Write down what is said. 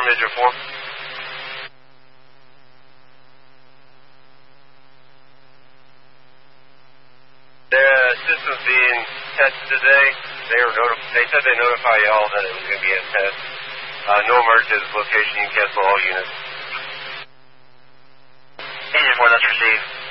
Arm Major 4. The system's being tested today. They said they notify y'all that it was going to be a test. No emergency location. You can cancel all units. Major 4, that's received.